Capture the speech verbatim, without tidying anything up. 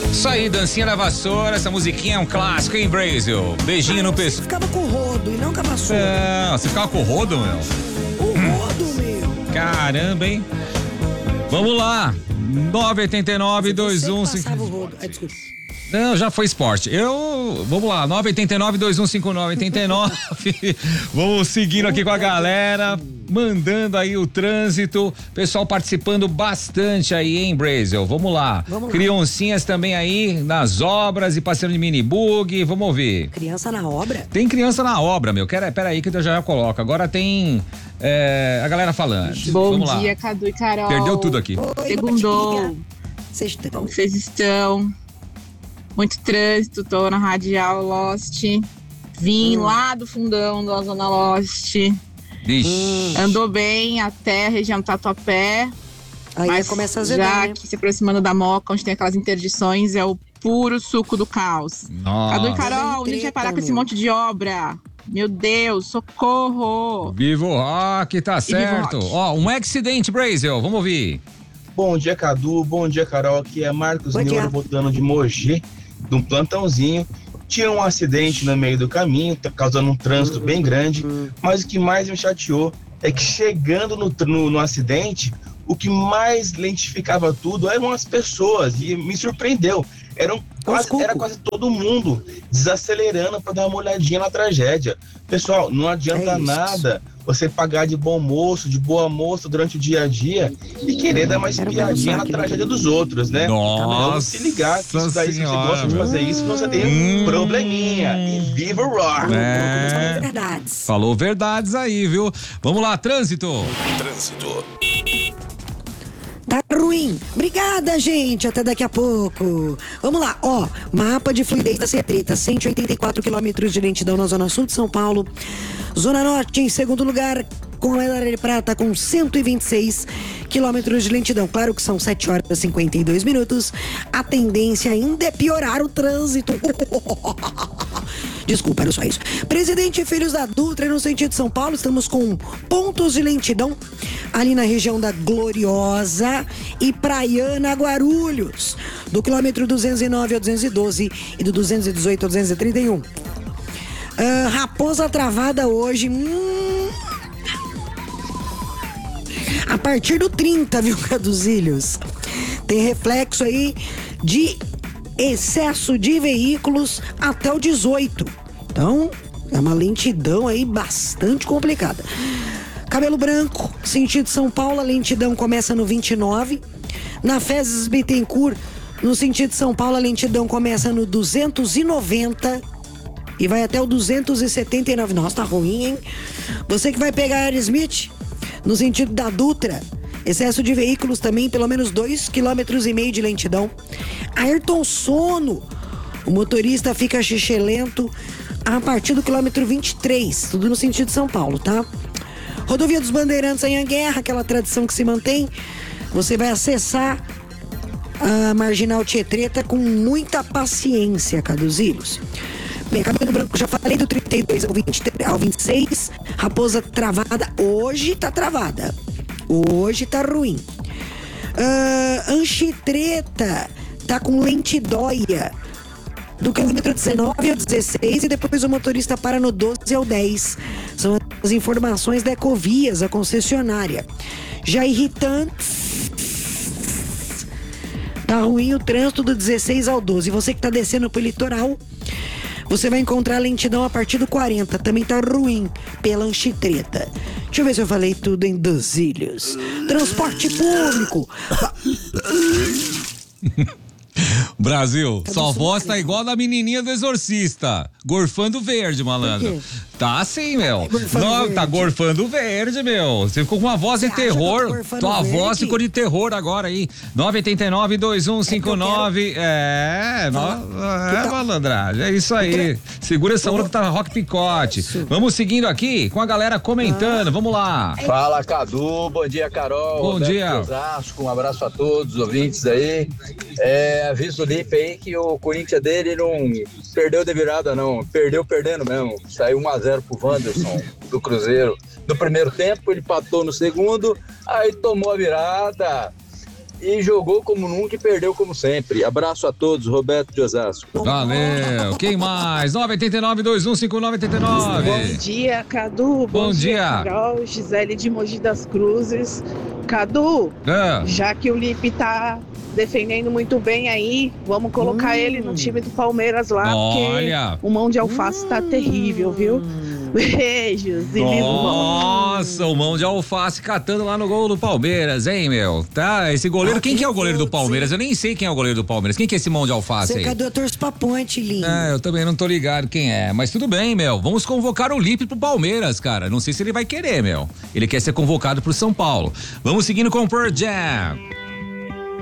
Isso aí, dancinha da vassoura, essa musiquinha é um clássico, hein, Brasil? Beijinho ah, no pescoço. Você ficava com o rodo e não com a vassoura. É, você ficava com o rodo, meu? O rodo, meu. Caramba, hein? Vamos lá. nove oito nove, dois um cinco. Passava o rodo. Ai, desculpa. Não, já foi esporte. Eu, vamos lá, nove oito nove, dois um cinco nove, oito nove. Vamos seguindo aqui com a galera, mandando aí o trânsito, pessoal participando bastante aí, hein, Brasil? Vamos lá. Vamos lá. Criancinhas também aí nas obras e passeando de mini bug, vamos ouvir. Criança na obra? Tem criança na obra, meu. Quero, pera aí que eu já coloco. Agora tem é, a galera falando. Bom vamos dia, lá. Cadu e Carol. Perdeu tudo aqui. Oi, segundou. Como vocês estão? Muito trânsito, tô na Radial Lost. Vim hum. lá do fundão da Zona Lost. Hum. Andou bem até a região do Tatuapé. Aí mas começa a azedar, já né? que se aproximando da Moca, onde tem aquelas interdições, é o puro suco do caos. Nossa. Cadu e Carol, onde a gente vai parar com esse monte de obra? Meu Deus, socorro! Viva o rock, tá certo. Ó, um acidente, Brasil, vamos ouvir. Bom dia, Cadu. Bom dia, Carol. Aqui é Marcos Neuro voltando de Mogi, de um plantãozinho. Tinha um acidente no meio do caminho, tá causando um trânsito bem grande, mas o que mais me chateou é que chegando no, no, no acidente, o que mais lentificava tudo eram as pessoas, e me surpreendeu. Eram quase, era quase todo mundo desacelerando para dar uma olhadinha na tragédia. Pessoal, não adianta é nada você pagar de bom moço, de boa moça durante o dia a dia e querer dar uma espiadinha na tragédia dos outros, né? Nossa, então, se ligar que isso daí, se você gosta de fazer isso, você tem um hum. probleminha. E viva o rock! É. Verdades. Falou verdades aí, viu? Vamos lá, trânsito. Trânsito. Tá ruim. Obrigada, gente. Até daqui a pouco. Vamos lá, ó. Mapa de fluidez da Cetreta. cento e oitenta e quatro quilômetros de lentidão na zona sul de São Paulo. Zona Norte, em segundo lugar, com a Medalha de Prata, com cento e vinte e seis quilômetros de lentidão. Claro que são sete horas e cinquenta e dois minutos. A tendência ainda é piorar o trânsito. Desculpa, era só isso. Presidente e Filhos da Dutra, no sentido de São Paulo, estamos com pontos de lentidão ali na região da Gloriosa e Praiana, Guarulhos. Do quilômetro duzentos e nove ao duzentos e doze e do duzentos e dezoito ao duzentos e trinta e um. Uh, Raposa Travada hoje. Hum, a partir do trinta, viu, Caduzilhos? Tem reflexo aí de excesso de veículos até o dezoito. Então, é uma lentidão aí bastante complicada. Cabelo Branco, sentido São Paulo, a lentidão começa no vinte e nove. Na Fezes Bittencourt, no sentido São Paulo, a lentidão começa no duzentos e noventa e vai até o duzentos e setenta e nove. Nossa, tá ruim, hein? Você que vai pegar a Aerosmith, no sentido da Dutra, excesso de veículos também, pelo menos dois quilômetros e meio de lentidão. Ayrton Sono, o motorista fica xixelento a partir do quilômetro vinte e três, tudo no sentido de São Paulo, tá? Rodovia dos Bandeirantes em Anguerra, aquela tradição que se mantém. Você vai acessar a Marginal Tietreta com muita paciência, Caduzilhos. Bem, Cabelo Branco, já falei do trinta e dois ao, vinte, ao vinte e seis. Raposa Travada, hoje tá travada. Hoje tá ruim. Uh, Anchitreta tá com lentidóia do quilômetro dezenove ao dezesseis e depois o motorista para no doze ao dez. São as informações da Ecovias, a concessionária. Já irritante, tá ruim o trânsito do dezesseis ao doze. Você que tá descendo pro litoral, você vai encontrar lentidão a partir do quarenta. Também tá ruim pela Anchitreta. Deixa eu ver se eu falei tudo em Duzilhos. Transporte público. Brasil, sua voz tá igual a da menininha do Exorcista. Gorfando verde, malandro. Tá assim, meu. Não, tá gorfando verde, meu. Você ficou com uma voz de terror. Tua voz ficou de terror agora aí. nove oito nove, dois um cinco nove. É, é, é malandragem. É isso aí. Segura essa onda que tá rock picote. Vamos seguindo aqui com a galera comentando. Vamos lá. Fala, Cadu. Bom dia, Carol. Bom Roberto dia. Osasco, um abraço a todos os ouvintes aí. É, aviso o Lipe aí que o Corinthians dele não perdeu de virada, não. Perdeu perdendo mesmo. Saiu um a zero pro Wanderson do Cruzeiro. No primeiro tempo, ele empatou no segundo, aí tomou a virada. e jogou como nunca e perdeu como sempre. Abraço a todos, Roberto de Osasco. Valeu. Quem mais? nove oito nove, dois um cinco nove oito nove. Bom dia, Cadu. Bom, Bom dia. dia, Carol. Gisele de Mogi das Cruzes. Cadu, é. já que o Lipe tá defendendo muito bem aí, vamos colocar hum. ele no time do Palmeiras lá, Olha. porque o mão de alface hum. tá terrível, viu? Beijos e Nossa, o mão de alface catando lá no gol do Palmeiras, hein, meu? Tá, esse goleiro, ah, quem que é o goleiro do Palmeiras? Eu nem sei quem é o goleiro do Palmeiras. Quem que é esse mão de alface aí? Você cadê o torço pra ponte, lindo? É, eu também não tô ligado quem é, mas tudo bem, meu. Vamos convocar o Lipe pro Palmeiras, cara. Não sei se ele vai querer, meu. Ele quer ser convocado pro São Paulo. Vamos seguindo com o Pearl Jam.